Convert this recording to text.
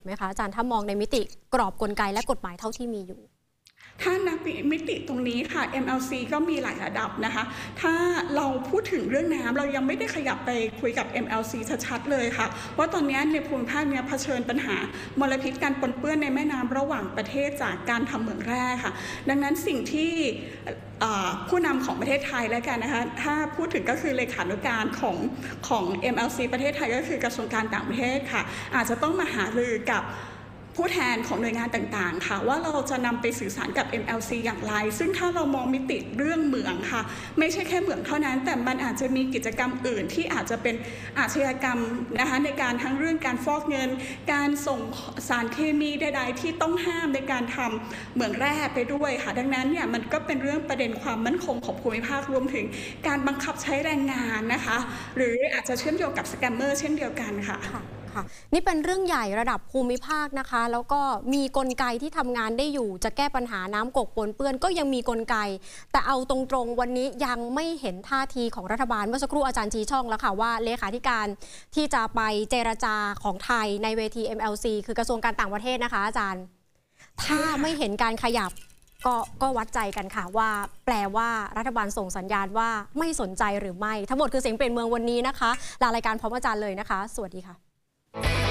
ไหมคะอาจารย์ถ้ามองในมิติกรอบกลไกและกฎหมายเท่าที่มีอยู่ถ้านับมิติตรงนี้ค่ะ MLC ก็มีหลายระดับนะคะถ้าเราพูดถึงเรื่องน้ำเรายังไม่ได้ขยับไปคุยกับ MLC ชัดๆเลยค่ะว่าตอนนี้ในภูมิภาคนี้เผชิญปัญหามลพิษการปนเปื้อนในแม่น้ำระหว่างประเทศจากการทำเหมืองแร่ค่ะดังนั้นสิ่งที่ผู้นำของประเทศไทยแล้วกันนะคะถ้าพูดถึงก็คือเลขานุการของ MLC ประเทศไทยก็คือกระทรวงการต่างประเทศค่ะอาจจะต้องมาหารือกับผู้แทนของหน่วยงานต่างๆค่ะว่าเราจะนำไปสื่อสารกับ MLC อย่างไรซึ่งถ้าเรามองมิติเรื่องเหมืองค่ะไม่ใช่แค่เหมืองเท่านั้นแต่มันอาจจะมีกิจกรรมอื่นที่อาจจะเป็นอาชญากรรมนะคะในการทั้งเรื่องการฟอกเงินการส่งสารเคมีใดๆที่ต้องห้ามในการทำเหมืองแร่ไปด้วยค่ะดังนั้นเนี่ยมันก็เป็นเรื่องประเด็นความมั่นคงของภูมิภาครวมถึงการบังคับใช้แรงงานนะคะหรืออาจจะเชื่อมโยงกับสแกมเมอร์เช่นเดียวกันค่ะนี่เป็นเรื่องใหญ่ระดับภูมิภาคนะคะแล้วก็มีกลไกที่ทำงานได้อยู่จะแก้ปัญหาน้ำกกปนเปื้อนก็ยังมีกลไกแต่เอาตรงๆวันนี้ยังไม่เห็นท่าทีของรัฐบาลเมื่อสักครู่อาจารย์ชี้ช่องแล้วค่ะว่าเลขาธิการที่จะไปเจรจาของไทยในเวที MLC คือกระทรวงการต่างประเทศนะคะอาจารย์ถ้าไม่เห็นการขยับก็วัดใจกันค่ะว่าแปลว่ารัฐบาลส่งสัญญาณว่าไม่สนใจหรือไม่ทั้งหมดคือเสียงเปลี่ยนเมืองวันนี้นะคะลารายการพร้อมอาจารย์เลยนะคะสวัสดีค่ะ